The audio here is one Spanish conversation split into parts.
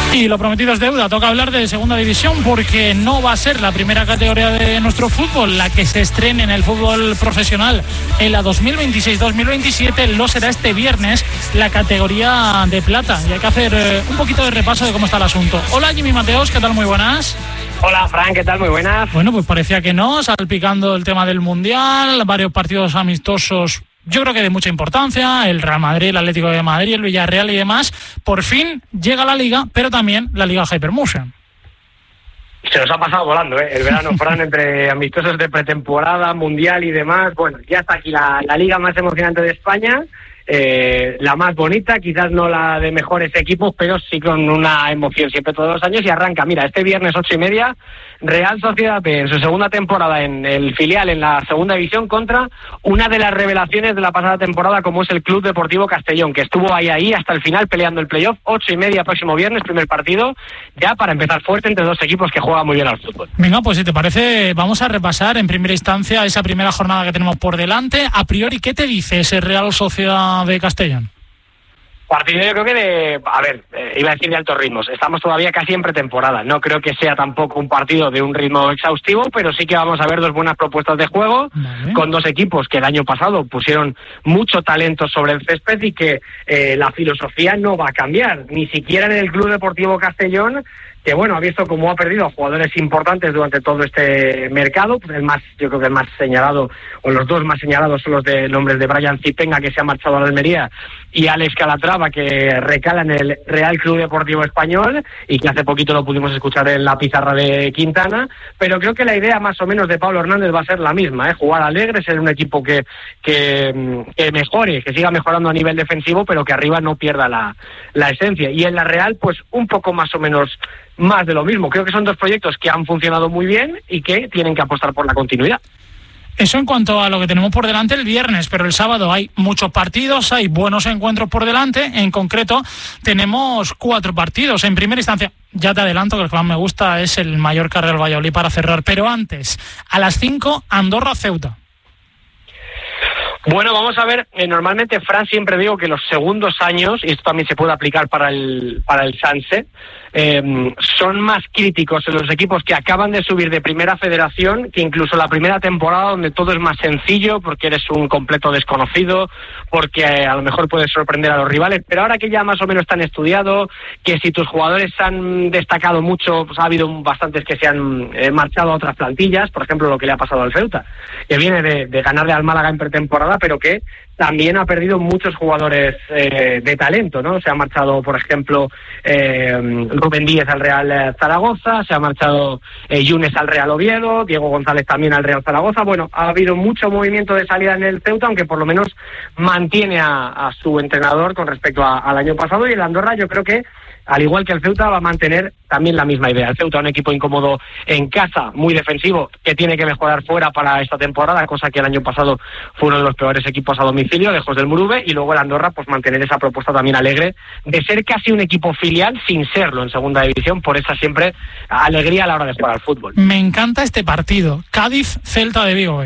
Y lo prometido es deuda, toca hablar de segunda división porque no va a ser la primera categoría de nuestro fútbol la que se estrene en el fútbol profesional en la 2026-2027, lo será este viernes la categoría de plata y hay que hacer un poquito de repaso de cómo está el asunto. Hola Jimmy Mateos, ¿qué tal? Muy buenas. Hola Fran, ¿qué tal? Muy buenas. Bueno, pues parecía que no, salpicando el tema del Mundial, varios partidos amistosos. Yo creo que de mucha importancia, el Real Madrid, el Atlético de Madrid, el Villarreal y demás. Por fin llega la Liga, pero también la Liga Hypermotion. Se nos ha pasado volando, el verano, Fran, entre amistosos de pretemporada, Mundial y demás. Bueno, ya está aquí la Liga más emocionante de España, la más bonita, quizás no la de mejores equipos, pero sí con una emoción siempre todos los años. Y arranca, mira, este viernes 8:30, Real Sociedad B en su segunda temporada en el filial en la segunda división contra una de las revelaciones de la pasada temporada, como es el Club Deportivo Castellón, que estuvo ahí hasta el final peleando el playoff. 8:30 próximo viernes, primer partido, ya para empezar fuerte entre dos equipos que juegan muy bien al fútbol. Venga, pues si te parece, vamos a repasar en primera instancia esa primera jornada que tenemos por delante. A priori, ¿qué te dice ese Real Sociedad de Castellón? Partido yo creo que iba a decir de altos ritmos. Estamos todavía casi en pretemporada. No creo que sea tampoco un partido de un ritmo exhaustivo, pero sí que vamos a ver dos buenas propuestas de juego, vale, con dos equipos que el año pasado pusieron mucho talento sobre el césped y que la filosofía no va a cambiar, ni siquiera en el Club Deportivo Castellón, que bueno, ha visto cómo ha perdido a jugadores importantes durante todo este mercado. Yo creo que el más señalado, o los dos más señalados, son los nombres de Brian Zipenga, que se ha marchado a la Almería, y Alex Calatrava, que recala en el Real Club Deportivo Español, y que hace poquito lo pudimos escuchar en la pizarra de Quintana. Pero creo que la idea más o menos de Pablo Hernández va a ser la misma, jugar alegre, ser un equipo que mejore, que siga mejorando a nivel defensivo, pero que arriba no pierda la esencia. Y en la Real, pues un poco más o menos más de lo mismo. Creo que son dos proyectos que han funcionado muy bien y que tienen que apostar por la continuidad. Eso en cuanto a lo que tenemos por delante el viernes, pero el sábado hay muchos partidos, hay buenos encuentros por delante. En concreto, tenemos 4 partidos. En primera instancia, ya te adelanto que el que más me gusta es el Mallorca Real Valladolid para cerrar, pero antes, a las 5, Andorra Ceuta. Bueno, vamos a ver, normalmente, Fran, siempre digo que los segundos años, y esto también se puede aplicar para el Sanse, son más críticos en los equipos que acaban de subir de primera federación que incluso la primera temporada, donde todo es más sencillo porque eres un completo desconocido, porque a lo mejor puedes sorprender a los rivales. Pero ahora que ya más o menos están estudiados, que si tus jugadores han destacado mucho, pues ha habido bastantes que se han marchado a otras plantillas, por ejemplo lo que le ha pasado al Ceuta, que viene de ganarle al Málaga en pretemporada, pero que también ha perdido muchos jugadores de talento, ¿no? Se ha marchado, por ejemplo, Rubén Díez al Real Zaragoza, se ha marchado Yunes al Real Oviedo, Diego González también al Real Zaragoza. Bueno, ha habido mucho movimiento de salida en el Ceuta, aunque por lo menos mantiene a su entrenador con respecto al año pasado. Y el Andorra, yo creo que, al igual que el Ceuta, va a mantener también la misma idea. El Ceuta, un equipo incómodo en casa, muy defensivo, que tiene que mejorar fuera para esta temporada, cosa que el año pasado fue uno de los peores equipos a domicilio, lejos del Murube. Y luego el Andorra, pues mantener esa propuesta también alegre de ser casi un equipo filial sin serlo en segunda división, por esa siempre alegría a la hora de jugar al fútbol. Me encanta este partido, Cádiz-Celta de Vigo.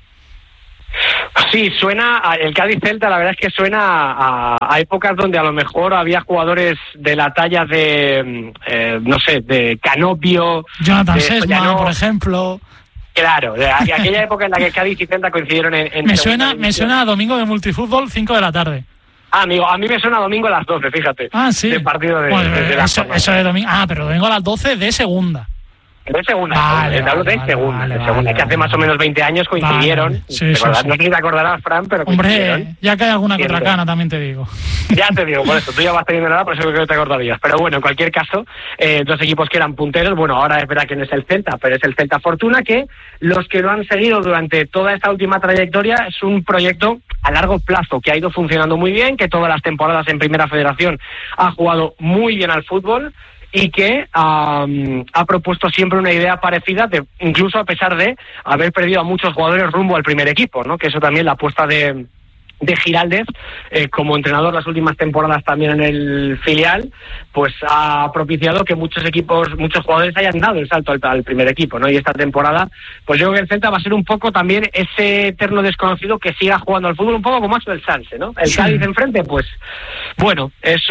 Sí, suena, el Cádiz-Celta, la verdad es que suena a épocas donde a lo mejor había jugadores de la talla de, de Canopio, Jonathan Sesma, por ejemplo. Claro, de aquella época en la que Cádiz y Celta coincidieron en me suena a domingo de multifútbol, 5 de la tarde. Amigo, a mí me suena domingo a las 12, fíjate. Ah, sí. De partido de eso de domingo. Ah, pero domingo a las 12 de segunda. De segunda, segunda, que hace más o menos 20 años coincidieron. Vale. Sí. No sé si te acordarás, Fran, pero hombre, ya que hay alguna que otra cana, también te digo. Ya te digo, por eso, tú ya vas teniendo nada, por eso creo que te acordarías. Pero bueno, en cualquier caso, dos equipos que eran punteros, bueno, ahora es verdad que no es el Celta, pero es el Celta Fortuna, que los que lo han seguido durante toda esta última trayectoria es un proyecto a largo plazo, que ha ido funcionando muy bien, que todas las temporadas en Primera Federación ha jugado muy bien al fútbol, y que ha propuesto siempre una idea parecida, incluso a pesar de haber perdido a muchos jugadores rumbo al primer equipo, ¿no? Que eso también, la apuesta de Giraldez, como entrenador las últimas temporadas también en el filial, pues ha propiciado que muchos jugadores hayan dado el salto al primer equipo, ¿no? Y esta temporada, pues yo creo que el Celta va a ser un poco también ese eterno desconocido que siga jugando al fútbol, un poco como el Sanse, ¿no? El Cádiz enfrente, pues bueno, es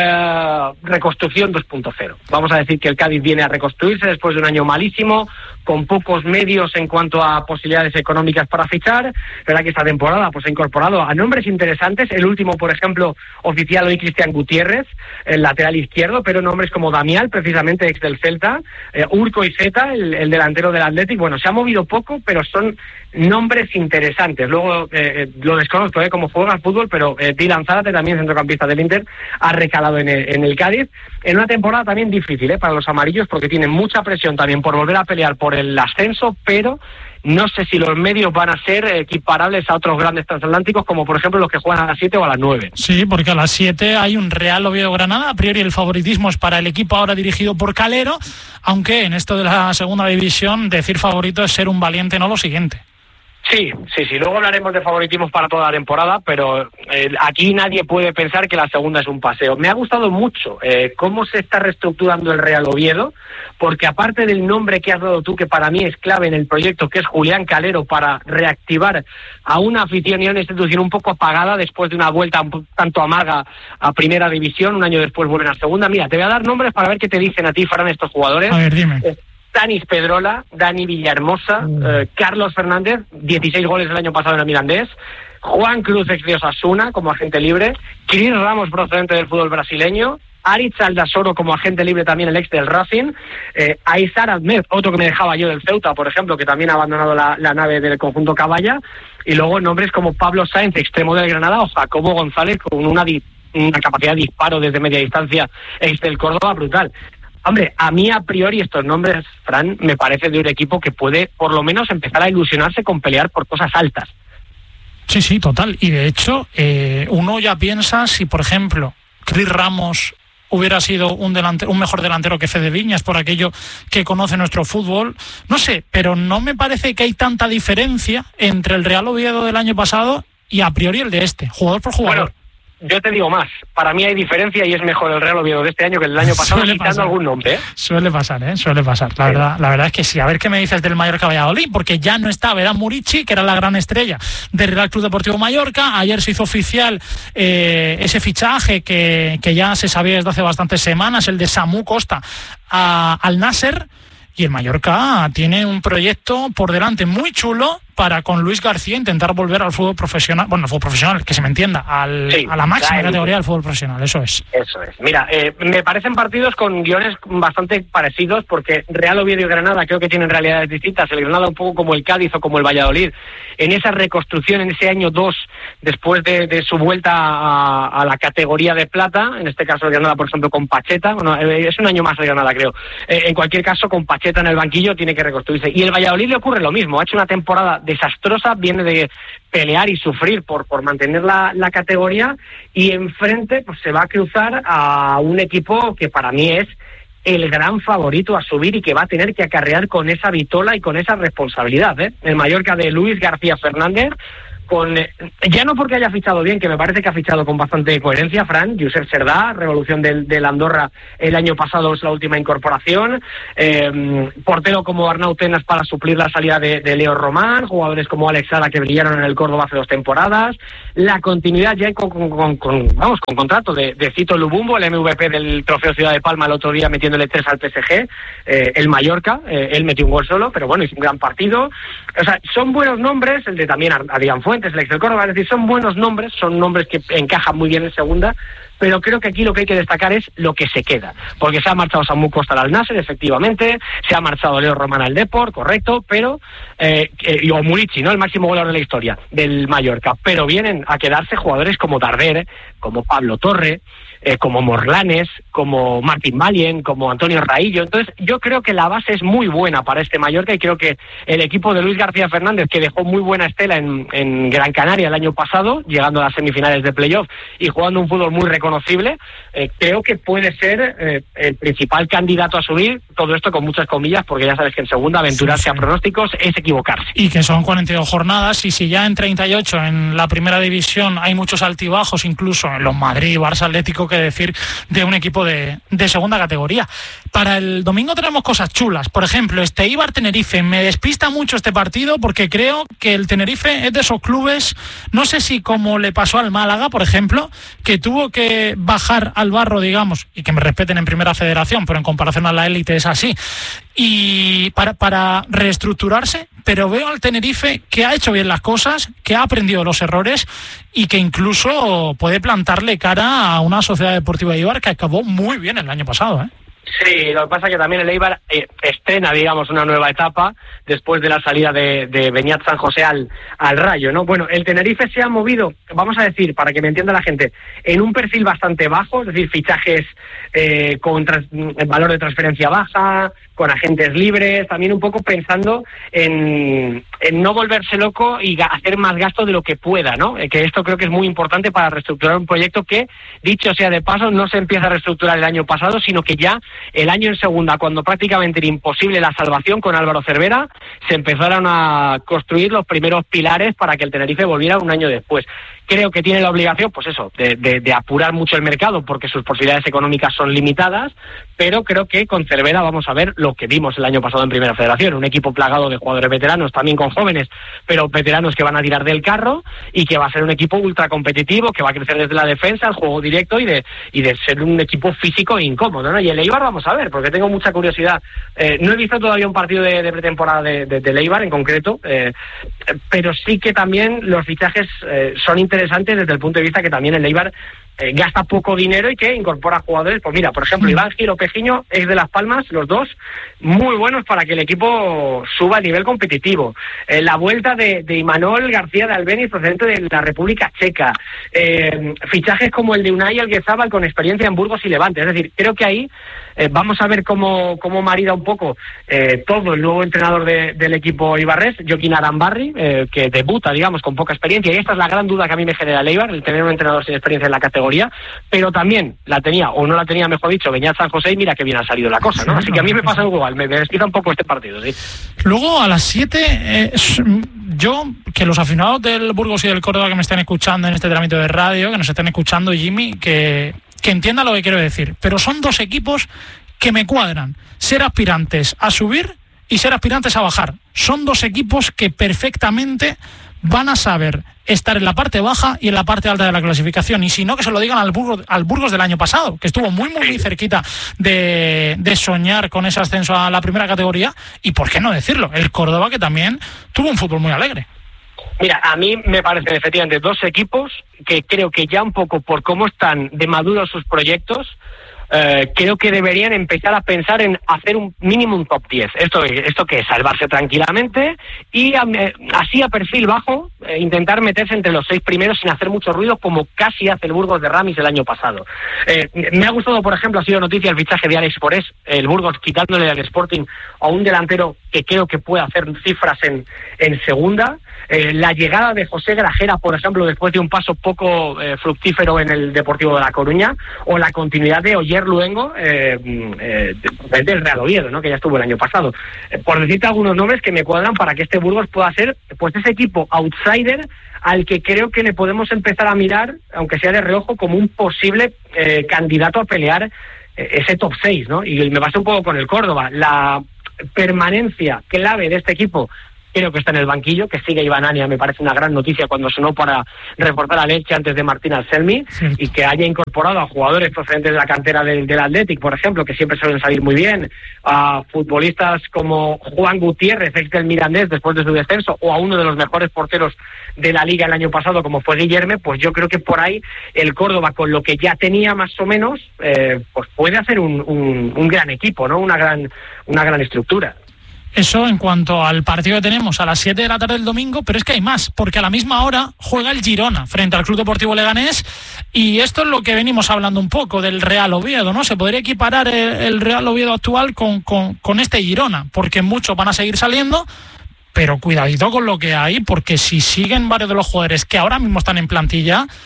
una reconstrucción 2.0. Vamos a decir que el Cádiz viene a reconstruirse después de un año malísimo, con pocos medios en cuanto a posibilidades económicas para fichar. Verá que esta temporada pues ha incorporado a nombres interesantes, el último, por ejemplo, oficial hoy, Cristian Gutiérrez, el lateral izquierdo, pero nombres como Damián, precisamente ex del Celta, Urco y Zeta, el delantero del Athletic. Bueno, se ha movido poco, pero son nombres interesantes. Luego, lo desconozco, cómo juega al fútbol, pero Dylan Zárate, también centrocampista del Inter, ha recalado en el Cádiz, en una temporada también difícil para los amarillos, porque tienen mucha presión también por volver a pelear por el ascenso, pero no sé si los medios van a ser equiparables a otros grandes transatlánticos, como por ejemplo los que juegan a las 7 o a las 9. Sí, porque a las 7 hay un Real Oviedo-Granada. A priori el favoritismo es para el equipo ahora dirigido por Calero, aunque en esto de la segunda división decir favorito es ser un valiente, no lo siguiente. Sí. Luego hablaremos de favoritismos para toda la temporada, pero aquí nadie puede pensar que la segunda es un paseo. Me ha gustado mucho cómo se está reestructurando el Real Oviedo, porque aparte del nombre que has dado tú, que para mí es clave en el proyecto, que es Julián Calero, para reactivar a una afición y a una institución un poco apagada después de una vuelta un tanto amarga a primera división, un año después vuelven a segunda. Mira, te voy a dar nombres para ver qué te dicen a ti, Fran, estos jugadores. A ver, dime. Tanis Pedrola, Dani Villahermosa, Carlos Fernández, 16 goles el año pasado en el Mirandés, Juan Cruz, ex de Osasuna, como agente libre, Cris Ramos, procedente del fútbol brasileño, Aritz Aldasoro como agente libre también, el ex del Racing, Aizar Ahmed, otro que me dejaba yo del Ceuta, por ejemplo, que también ha abandonado la nave del conjunto Caballa, y luego nombres como Pablo Sáenz, extremo del Granada, o Jacobo González, con una capacidad de disparo desde media distancia, ex del Córdoba, brutal. Hombre, a mí a priori estos nombres, Fran, me parece de un equipo que puede por lo menos empezar a ilusionarse con pelear por cosas altas. Sí, total. Y de hecho, uno ya piensa si, por ejemplo, Cris Ramos hubiera sido un mejor delantero que Fede Viñas, por aquello que conoce nuestro fútbol. No sé, pero no me parece que hay tanta diferencia entre el Real Oviedo del año pasado y a priori el de este, jugador por jugador. Bueno, yo te digo más, para mí hay diferencia y es mejor el Real Oviedo de este año que el del año pasado, quitando algún nombre. Suele pasar. La verdad es que sí. A ver qué me dices del Mallorca Valladolid, porque ya no está Vedan Murici, que era la gran estrella del Real Club Deportivo Mallorca. Ayer se hizo oficial ese fichaje que ya se sabía desde hace bastantes semanas, el de Samu Costa al Nasser. Y el Mallorca tiene un proyecto por delante muy chulo para con Luis García intentar volver al fútbol profesional, bueno, al fútbol profesional, que se me entienda, a la máxima categoría del fútbol profesional, eso es. Mira, me parecen partidos con guiones bastante parecidos, porque Real Oviedo y Granada creo que tienen realidades distintas. El Granada un poco como el Cádiz o como el Valladolid, en esa reconstrucción, en ese año 2, después de su vuelta a la categoría de plata, en este caso el Granada, por ejemplo, con Pacheta, bueno, es un año más de Granada, creo. En cualquier caso, con Pacheta en el banquillo tiene que reconstruirse. Y el Valladolid le ocurre lo mismo, ha hecho una temporada desastrosa, viene de pelear y sufrir por mantener la categoría, y enfrente pues se va a cruzar a un equipo que para mí es el gran favorito a subir y que va a tener que acarrear con esa vitola y con esa responsabilidad, el Mallorca de Luis García Fernández, ya no porque haya fichado bien, que me parece que ha fichado con bastante coherencia, Fran, Josep Cerdá, revolución del Andorra el año pasado, es la última incorporación, portero como Arnau Tenas para suplir la salida de Leo Román, jugadores como Alex Sala que brillaron en el Córdoba hace 2 temporadas, la continuidad ya con contrato de Cito Lubumbo, el MVP del Trofeo Ciudad de Palma el otro día metiéndole 3 al PSG, el Mallorca, él metió un gol solo, pero bueno, hizo un gran partido. O sea, son buenos nombres, el de también Adrián Fuentes, el ex del Córdoba, es decir, son buenos nombres, son nombres que encajan muy bien en segunda, pero creo que aquí lo que hay que destacar es lo que se queda, porque se ha marchado Samu Costa al Nasser, efectivamente, se ha marchado Leo Román al Depor, correcto, pero o Murici, ¿no?, el máximo goleador de la historia del Mallorca, pero vienen a quedarse jugadores como Darder, como Pablo Torre, como Morlanes, como Martín Valien, como Antonio Raillo. Entonces yo creo que la base es muy buena para este Mallorca, y creo que el equipo de Luis García Fernández, que dejó muy buena estela en Gran Canaria el año pasado, llegando a las semifinales de playoff y jugando un fútbol muy reconocido reconocible, creo que puede ser el principal candidato a subir, todo esto con muchas comillas, porque ya sabes que en segunda aventurarse a pronósticos es equivocarse. Y que son 42 jornadas, y si ya en 38 en la primera división hay muchos altibajos, incluso en los Madrid, Barça, Atlético, que decir de un equipo de segunda categoría. Para el domingo tenemos cosas chulas, por ejemplo, este Eibar-Tenerife. Me despista mucho este partido porque creo que el Tenerife es de esos clubes, no sé si como le pasó al Málaga, por ejemplo, que tuvo que bajar al barro, digamos, y que me respeten en primera federación, pero en comparación a la élite es así, y para reestructurarse, pero veo al Tenerife que ha hecho bien las cosas, que ha aprendido los errores y que incluso puede plantarle cara a una Sociedad Deportiva Eibar que acabó muy bien el año pasado, ¿eh? Sí, lo que pasa es que también el Eibar estrena, digamos, una nueva etapa después de la salida de Beñat San José al Rayo, ¿no? Bueno, el Tenerife se ha movido, vamos a decir, para que me entienda la gente, en un perfil bastante bajo, es decir, fichajes con valor de transferencia baja, con agentes libres, también un poco pensando en no volverse loco y hacer más gasto de lo que pueda, ¿no? Que esto creo que es muy importante para reestructurar un proyecto que, dicho sea de paso, no se empieza a reestructurar el año pasado, sino que ya el año en segunda, cuando prácticamente era imposible la salvación con Álvaro Cervera, se empezaron a construir los primeros pilares para que el Tenerife volviera un año después. Creo que tiene la obligación, pues eso, de apurar mucho el mercado porque sus posibilidades económicas son limitadas, pero creo que con Cervera vamos a ver lo que vimos el año pasado en Primera Federación, un equipo plagado de jugadores veteranos, también con jóvenes, pero veteranos que van a tirar del carro y que va a ser un equipo ultra competitivo, que va a crecer desde la defensa, el juego directo y de ser un equipo físico e incómodo, ¿no? Y el Eibar vamos a ver, porque tengo mucha curiosidad. No he visto todavía un partido de pretemporada del Eibar en concreto, pero sí que también los fichajes son interesantes desde el punto de vista que también el Eibar gasta poco dinero y que incorpora jugadores, pues mira, por ejemplo, Iván Giro Pejiño es de Las Palmas, los dos muy buenos para que el equipo suba a nivel competitivo. La vuelta de Imanol García de Albeniz, procedente de la República Checa. Fichajes como el de Unai Alguezabal con experiencia en Burgos y Levante. Es decir, creo que ahí vamos a ver cómo marida un poco todo el nuevo entrenador del equipo ibarrés, Joaquín Arambarri, que debuta, digamos, con poca experiencia, y esta es la gran duda que a mí me genera el Eibar, el tener un entrenador sin experiencia en la categoría, pero también la tenía, o no la tenía, mejor dicho, Beñat San José, y mira que bien ha salido la cosa, ¿no? Así que a mí me pasa igual, me despiza un poco este partido, sí. Luego, a las 7, yo, que los aficionados del Burgos y del Córdoba que me estén escuchando en este trámite de radio, que nos estén escuchando, Jimmy, que entienda lo que quiero decir, pero son dos equipos que me cuadran, ser aspirantes a subir y ser aspirantes a bajar. Son dos equipos que perfectamente van a saber estar en la parte baja y en la parte alta de la clasificación, y si no, que se lo digan al Burgos del año pasado, que estuvo muy cerquita de soñar con ese ascenso a la primera categoría, y por qué no decirlo, el Córdoba, que también tuvo un fútbol muy alegre. Mira, a mí me parecen efectivamente dos equipos que creo que ya un poco por cómo están de maduros sus proyectos, creo que deberían empezar a pensar en hacer un mínimo un top 10. Esto que es salvarse tranquilamente y así a perfil bajo intentar meterse entre los 6 primeros sin hacer mucho ruido, como casi hace el Burgos de Ramis el año pasado. Me ha gustado, por ejemplo, ha sido noticia el fichaje de Alex Forés, el Burgos quitándole al Sporting a un delantero que creo que puede hacer cifras en segunda. La llegada de José Grajera, por ejemplo, después de un paso poco fructífero en el Deportivo de La Coruña, o la continuidad de Oyer Luengo del Real Oviedo, ¿no? Que ya estuvo el año pasado. Por decirte algunos nombres que me cuadran para que este Burgos pueda ser pues ese equipo outsider al que creo que le podemos empezar a mirar, aunque sea de reojo, como un posible candidato a pelear ese top 6, ¿no? Y me pasé un poco con el Córdoba. La permanencia clave de este equipo creo que está en el banquillo, que sigue Iván Ania, me parece una gran noticia cuando sonó para reforzar a Leche antes de Martín Anselmi, y que haya incorporado a jugadores procedentes de la cantera del Athletic, por ejemplo, que siempre suelen salir muy bien, a futbolistas como Juan Gutiérrez, ex del Mirandés después de su descenso, o a uno de los mejores porteros de la Liga el año pasado, como fue Guillerme. Pues yo creo que por ahí el Córdoba, con lo que ya tenía más o menos, pues puede hacer un gran equipo, ¿no? Una gran estructura. Eso en cuanto al partido que tenemos a las 7 de la tarde del domingo, pero es que hay más, porque a la misma hora juega el Girona frente al Club Deportivo Leganés, y esto es lo que venimos hablando un poco del Real Oviedo, ¿no? Se podría equiparar el Real Oviedo actual con este Girona, porque muchos van a seguir saliendo, pero cuidadito con lo que hay, porque si siguen varios de los jugadores que ahora mismo están en plantilla,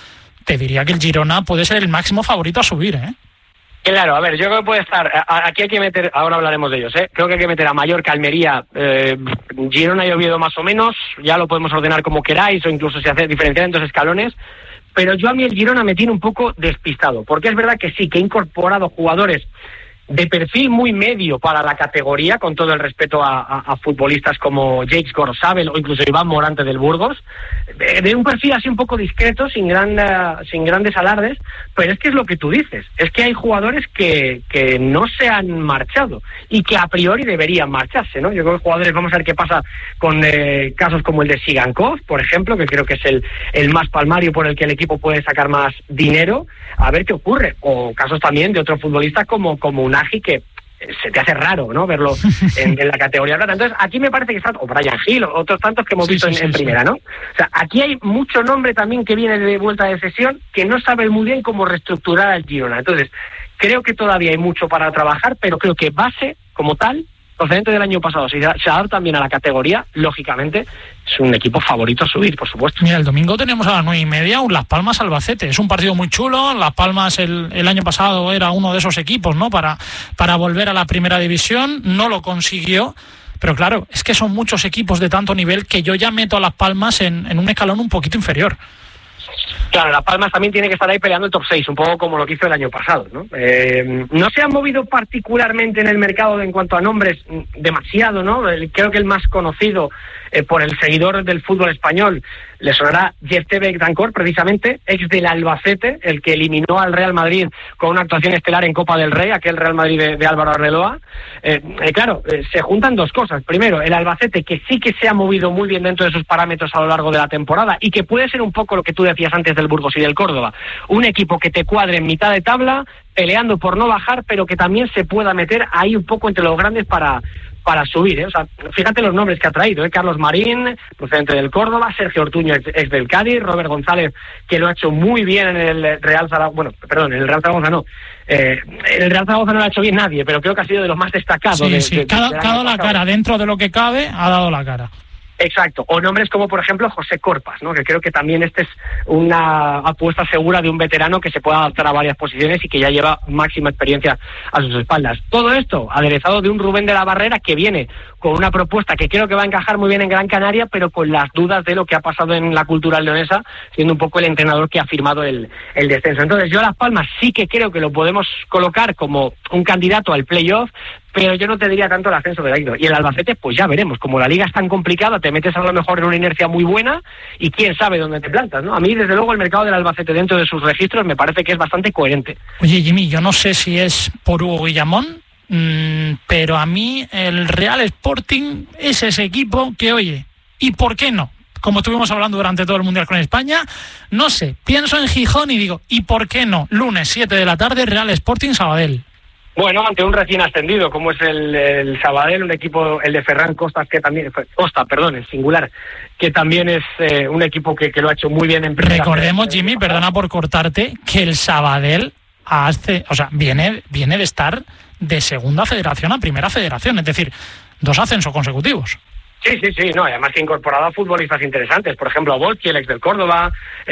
te diría que el Girona puede ser el máximo favorito a subir, ¿eh? Claro, a ver, yo creo que puede estar, aquí hay que meter, ahora hablaremos de ellos, creo que hay que meter a Mallorca, Almería, Girona y Oviedo más o menos, ya lo podemos ordenar como queráis o incluso si hace diferenciar en 2 escalones, pero yo a mí el Girona me tiene un poco despistado, porque es verdad que sí, que he incorporado jugadores de perfil muy medio para la categoría, con todo el respeto a futbolistas como Jake Gorzabel o incluso Iván Morante del Burgos, de un perfil así un poco discreto, sin grandes alardes, pero es que es lo que tú dices, es que hay jugadores que no se han marchado y que a priori deberían marcharse, ¿no? Yo creo que jugadores, vamos a ver qué pasa con casos como el de Sigankov, por ejemplo, que creo que es el más palmario por el que el equipo puede sacar más dinero, a ver qué ocurre, o casos también de otros futbolistas como Unagi, que se te hace raro, ¿no?, verlo en la categoría plata. Entonces, aquí me parece que está, o Brian Hill, o otros tantos que hemos visto en primera, ¿no? O sea, aquí hay mucho nombre también que viene de vuelta de cesión, que no sabe muy bien cómo reestructurar al Girona. Entonces, creo que todavía hay mucho para trabajar, pero creo que base, como tal, procedente del año pasado, si se adapta también a la categoría, lógicamente es un equipo favorito a subir, por supuesto. Mira, el domingo tenemos a las 9:30 un Las Palmas Albacete. Es un partido muy chulo. Las Palmas el año pasado era uno de esos equipos, ¿no?, para volver a la primera división. No lo consiguió. Pero claro, es que son muchos equipos de tanto nivel que yo ya meto a Las Palmas en un escalón un poquito inferior. Claro, Las Palmas también tiene que estar ahí peleando el top 6, un poco como lo que hizo el año pasado, ¿no? No se han movido particularmente en el mercado en cuanto a nombres demasiado, ¿no? Creo que el más conocido por el seguidor del fútbol español le sonará Yefté Betancourt, precisamente, ex del Albacete, el que eliminó al Real Madrid con una actuación estelar en Copa del Rey, aquel Real Madrid de Álvaro Arbeloa. Claro, se juntan 2 cosas. Primero, el Albacete, que sí que se ha movido muy bien dentro de sus parámetros a lo largo de la temporada y que puede ser un poco lo que tú decías antes del Burgos y del Córdoba. Un equipo que te cuadre en mitad de tabla, peleando por no bajar, pero que también se pueda meter ahí un poco entre los grandes para subir, ¿eh? O sea, fíjate los nombres que ha traído, ¿eh? Carlos Marín, procedente del Córdoba, Sergio Ortuño, ex del Cádiz, Robert González, que lo ha hecho muy bien en el Real Zaragoza, en el Real Zaragoza no. El Real Zaragoza no lo ha hecho bien nadie, pero creo que ha sido de los más destacados. Sí, ha dado la cara, dentro de lo que cabe, ha dado la cara. Exacto, o nombres como por ejemplo José Corpas, ¿no?, que creo que también es una apuesta segura de un veterano que se puede adaptar a varias posiciones y que ya lleva máxima experiencia a sus espaldas. Todo esto aderezado de un Rubén de la Barrera que viene con una propuesta que creo que va a encajar muy bien en Gran Canaria, pero con las dudas de lo que ha pasado en la Cultural Leonesa, siendo un poco el entrenador que ha firmado el descenso. Entonces yo a Las Palmas sí que creo que lo podemos colocar como un candidato al playoff, pero yo no te diría tanto el ascenso de Dairo. Y el Albacete, pues ya veremos. Como la liga es tan complicada, te metes a lo mejor en una inercia muy buena y quién sabe dónde te plantas, ¿no? A mí, desde luego, el mercado del Albacete dentro de sus registros me parece que es bastante coherente. Oye, Jimmy, yo no sé si es por Hugo Guillamón, pero a mí el Real Sporting es ese equipo que, oye, ¿y por qué no? Como estuvimos hablando durante todo el Mundial con España, no sé, pienso en Gijón y digo, ¿y por qué no? Lunes 7 de la tarde, Real Sporting Sabadell. Bueno, ante un recién ascendido como es el Sabadell, un equipo, el de Ferran Costa, en singular, que también es un equipo que lo ha hecho muy bien en primera. Recordemos, Jimmy, perdona por cortarte, que el Sabadell viene de estar de segunda federación a primera federación, es decir, 2 ascensos consecutivos. Sí, no, además que ha incorporado a futbolistas interesantes, por ejemplo a Volchi, el ex del Córdoba,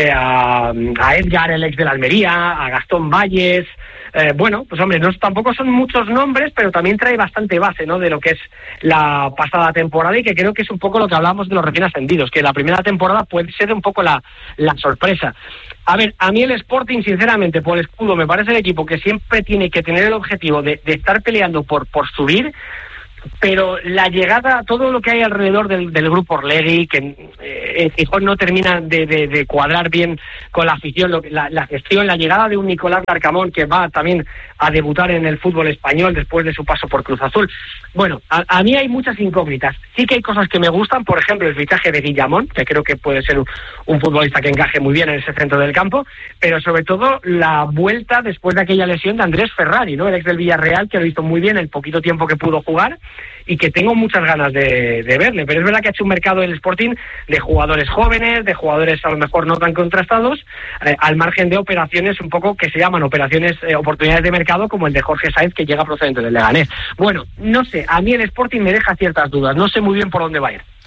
a Edgar, el ex del Almería, a Gastón Valles. Pues hombre, tampoco son muchos nombres, pero también trae bastante base, ¿no?, de lo que es la pasada temporada, y que creo que es un poco lo que hablamos de los recién ascendidos, que la primera temporada puede ser un poco la sorpresa. A ver, a mí el Sporting, sinceramente, por escudo, me parece el equipo que siempre tiene que tener el objetivo de estar peleando por subir, pero la llegada, todo lo que hay alrededor del grupo Orlegui, que en Gijón no termina de cuadrar bien con la afición, la gestión, la llegada de un Nicolás Larcamón que va también a debutar en el fútbol español después de su paso por Cruz Azul. Bueno, a mí hay muchas incógnitas. Sí que hay cosas que me gustan, por ejemplo el fichaje de Guillamón, que creo que puede ser un futbolista que encaje muy bien en ese centro del campo, pero sobre todo la vuelta después de aquella lesión de Andrés Ferrari, ¿no?, el ex del Villarreal, que lo hizo muy bien el poquito tiempo que pudo jugar, y que tengo muchas ganas de verle, pero es verdad que ha hecho un mercado el Sporting de jugadores jóvenes, de jugadores a lo mejor no tan contrastados, al margen de operaciones un poco que se llaman oportunidades de mercado, como el de Jorge Sáenz, que llega procedente del Leganés. Bueno, no sé, a mí el Sporting me deja ciertas dudas, no sé muy bien por dónde va a ir.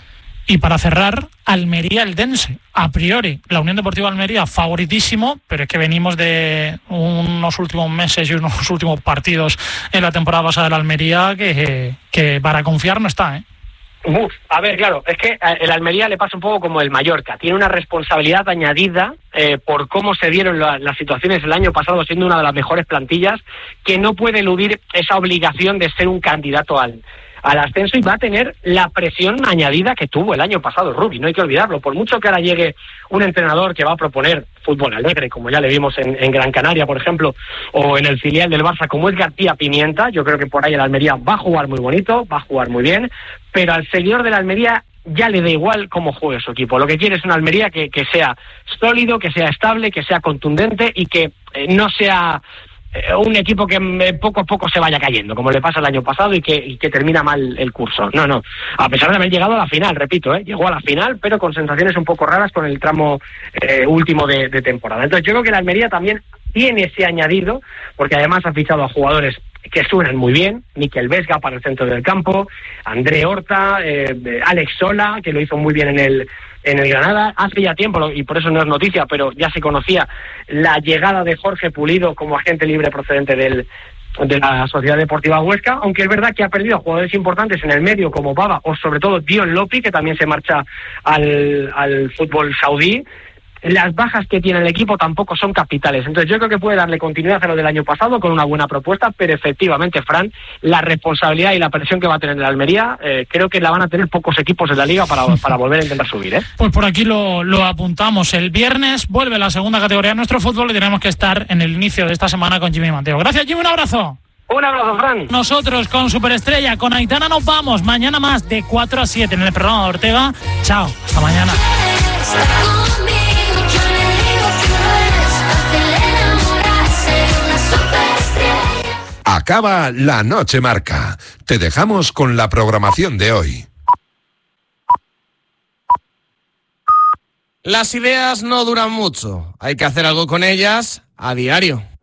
Y para cerrar, Almería-Eldense. A priori, la Unión Deportiva Almería favoritísimo, pero es que venimos de unos últimos meses y unos últimos partidos en la temporada pasada de la Almería que para confiar no está, ¿eh? A ver, claro, es que el Almería le pasa un poco como el Mallorca. Tiene una responsabilidad añadida por cómo se dieron las situaciones el año pasado, siendo una de las mejores plantillas, que no puede eludir esa obligación de ser un candidato al ascenso, y va a tener la presión añadida que tuvo el año pasado Rubi, no hay que olvidarlo. Por mucho que ahora llegue un entrenador que va a proponer fútbol alegre, como ya le vimos en Gran Canaria, por ejemplo, o en el filial del Barça, como es García Pimienta, yo creo que por ahí el Almería va a jugar muy bonito, va a jugar muy bien, pero al seguidor del Almería ya le da igual cómo juegue su equipo. Lo que quiere es una Almería que sea sólido, que sea estable, que sea contundente y que no sea un equipo que poco a poco se vaya cayendo, como le pasa el año pasado y que termina mal el curso. No, a pesar de haber llegado a la final, repito, llegó a la final, pero con sensaciones un poco raras con el tramo último de temporada. Entonces yo creo que la Almería también tiene ese añadido, porque además ha fichado a jugadores que suenan muy bien, Mikel Vesga para el centro del campo, André Horta, Alex Sola, que lo hizo muy bien en el Granada. Hace ya tiempo, y por eso no es noticia, pero ya se conocía la llegada de Jorge Pulido como agente libre procedente de la Sociedad Deportiva Huesca, aunque es verdad que ha perdido jugadores importantes en el medio como Baba o sobre todo Dion Lopi, que también se marcha al fútbol saudí. Las bajas que tiene el equipo tampoco son capitales, entonces yo creo que puede darle continuidad a lo del año pasado con una buena propuesta, pero efectivamente, Fran, la responsabilidad y la presión que va a tener la Almería, creo que la van a tener pocos equipos en la Liga para volver a intentar subir, ¿eh? Pues por aquí lo apuntamos. El viernes vuelve la segunda categoría de nuestro fútbol y tenemos que estar en el inicio de esta semana con Jimmy Mateo. Gracias, Jimmy, un abrazo. Un abrazo, Fran. Nosotros con Superestrella, con Aitana nos vamos. Mañana más de 4 a 7 en el programa de Ortega. Chao, hasta mañana. Acaba La Noche Marca. Te dejamos con la programación de hoy. Las ideas no duran mucho. Hay que hacer algo con ellas a diario.